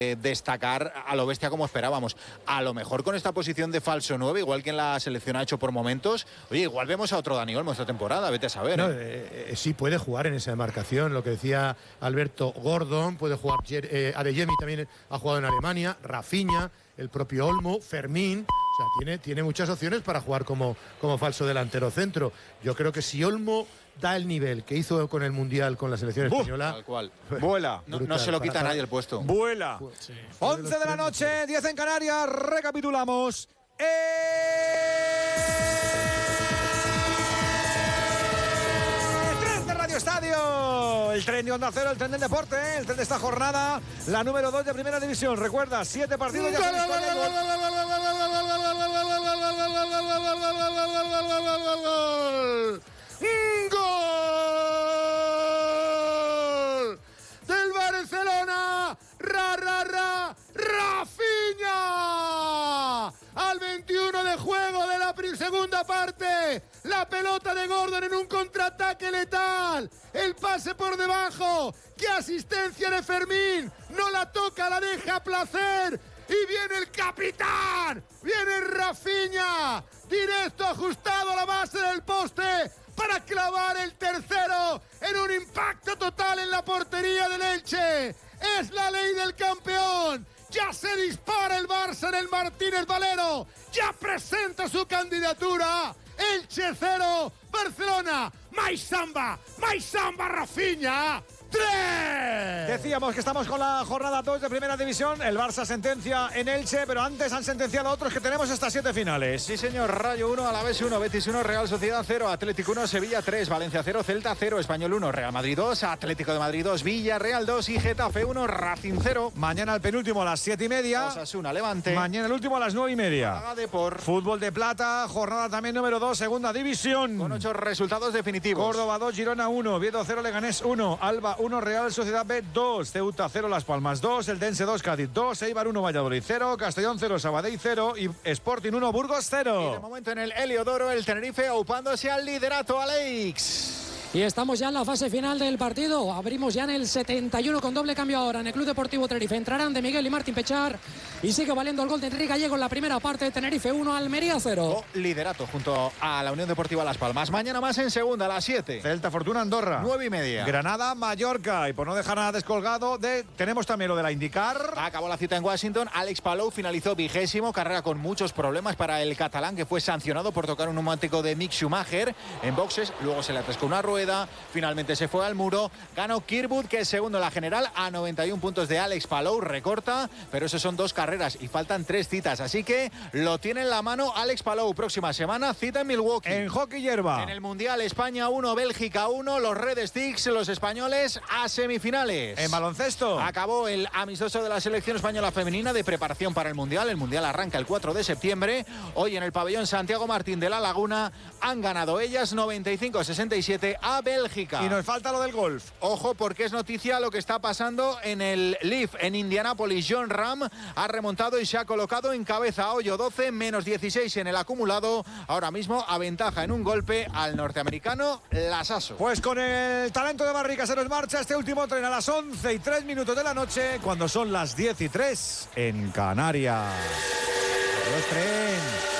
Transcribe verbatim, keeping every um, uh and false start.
destacar a lo bestia como esperábamos. A lo mejor con esta posición de falso nueve, igual que en la selección ha hecho por momentos, oye, igual vemos a otro Dani Olmo esta temporada, vete a saber. No, ¿eh? eh, sí puede jugar en esa demarcación, lo que decía Alberto, Gordon, puede jugar, eh, Adeyemi también ha jugado en Alemania, Rafinha, el propio Olmo, Fermín, o sea, tiene, tiene muchas opciones para jugar como, como falso delantero centro. Yo creo que si Olmo da el nivel que hizo con el Mundial con la selección Buf, española, tal cual. Vuela. No, no se lo quita para, nadie el puesto. Vuela. Sí. once de la noche, diez en Canarias, recapitulamos. ¡Eh! ¡Tren de Radio Estadio! El tren de Onda Cero, el tren del deporte, ¿eh? El tren de esta jornada, la número dos de Primera División. Recuerda, siete partidos ya se disponen. ¡Gol! ¡Del Barcelona! ¡Ra, ra, ra! ¡Rafinha! Al veintiuno de juego de la segunda parte. La pelota de Gordon en un contraataque letal. El pase por debajo. ¡Qué asistencia de Fermín! No la toca, la deja a placer. Y viene el capitán. Viene Rafinha. Directo ajustado a la base del poste para clavar el tercero en un impacto total en la portería del Elche. Es la ley del campeón. Ya se dispara el Barça en el Martínez Valero. Ya presenta su candidatura. Elche cero, Barcelona. ¡Mais samba! ¡Mais samba, Rafinha! ¡Tres! Decíamos que estamos con la jornada dos de Primera División. El Barça sentencia en Elche, pero antes han sentenciado a otros que tenemos estas siete finales. Sí, señor. Rayo uno, Alavés uno, Betis uno, Real Sociedad cero, Atlético uno, Sevilla tres, Valencia cero, Celta cero, Español uno, Real Madrid dos, Atlético de Madrid dos, Villarreal dos y Getafe uno, Racing cero. Mañana el penúltimo a las siete y media. Osasuna, Levante. Mañana el último a las nueve y media. Málaga Depor. Fútbol de plata, jornada también número dos, Segunda División. Con ocho resultados definitivos. Córdoba dos, Girona uno, Oviedo cero, Leganés uno, Alba uno, Real Sociedad B dos, Ceuta cero, Las Palmas dos, el Dense dos, Cádiz dos, Eibar uno, Valladolid cero, Castellón cero, Sabadell cero y Sporting uno, Burgos cero. Y de momento en el Heliodoro, el Tenerife aupándose al liderato, Alex. Y estamos ya en la fase final del partido. Abrimos ya en el setenta y uno con doble cambio ahora en el Club Deportivo Tenerife. Entrarán de Miguel y Martín Pechar. Y sigue valiendo el gol de Enrique Gallego en la primera parte. Tenerife uno, Almería cero. Liderato junto a la Unión Deportiva Las Palmas. Mañana más en segunda, a las siete. Celta Fortuna Andorra. nueve y media. Granada Mallorca. Y por no dejar nada descolgado, de, tenemos también lo de la IndyCar. Acabó la cita en Washington. Alex Palou finalizó vigésimo. Carrera con muchos problemas para el catalán, que fue sancionado por tocar un neumático de Mick Schumacher en boxes. Luego se le atascó una rueda. Finalmente se fue al muro. Ganó Kirkwood, que es segundo en la general, a noventa y uno puntos de Alex Palou. Recorta, pero eso son dos carreras y faltan tres citas. Así que lo tiene en la mano Alex Palou. Próxima semana, cita en Milwaukee. En hockey hierba. En el Mundial, España uno, Bélgica uno. Los Red Sticks, los españoles, a semifinales. En baloncesto. Acabó el amistoso de la selección española femenina de preparación para el Mundial. El Mundial arranca el cuatro de septiembre. Hoy en el pabellón Santiago Martín de la Laguna han ganado ellas noventa y cinco a sesenta y siete a Bélgica. Y nos falta lo del golf. Ojo, porque es noticia lo que está pasando en el Leaf en Indianápolis. John Ram ha remontado y se ha colocado en cabeza. Hoyo doce, menos dieciséis en el acumulado. Ahora mismo aventaja en un golpe al norteamericano Lasasso. Pues con el talento de Barrica se nos marcha este último tren a las once y tres minutos de la noche, cuando son las diez y tres en Canarias. Adiós, tren.